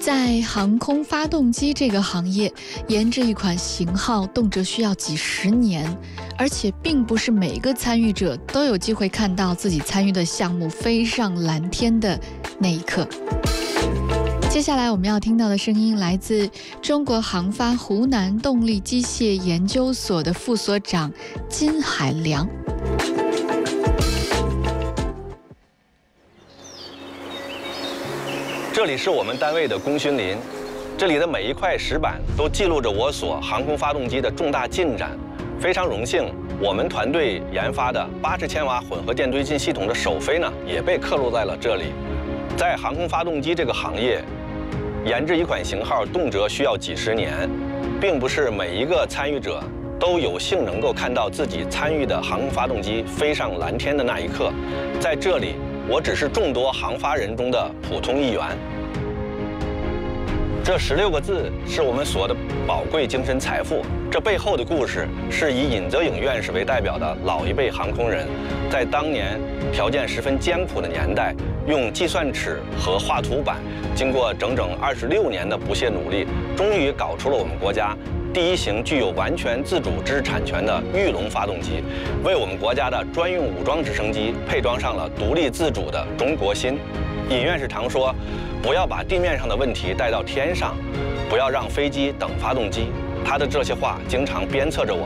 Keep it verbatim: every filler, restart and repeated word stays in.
在航空发动机这个行业，研制一款型号动辄需要几十年，而且并不是每个参与者都有机会看到自己参与的项目飞上蓝天的那一刻。接下来我们要听到的声音来自中国航发湖南动力机械研究所的副所长金海良。 这里是我们单位的工训林，这里的每一块石板都记录着我所航空发动机的重大进展。非常荣幸，我们团队研发的八十千瓦混合电推进系统的首飞呢，也被刻录在了这里。在航空发动机这个行业，研制一款型号动辄需要几十年，并不是每一个参与者都有幸能够看到自己参与的航空发动机飞上蓝天的那一刻。在这里，我只是众多航发人中的普通一员。这十六个字是我们所的宝贵精神财富。这背后的故事是以尹泽颖院士为代表的老一辈航空人，在当年条件十分艰苦的年代，用计算尺和画图板，经过整整二十六年的不懈努力，终于搞出了我们国家第一型具有完全自主知识产权的玉龙发动机，为我们国家的专用武装直升机配装上了独立自主的中国心。尹院士常说，不要把地面上的问题带到天上，不要让飞机等发动机。他的这些话经常鞭策着我。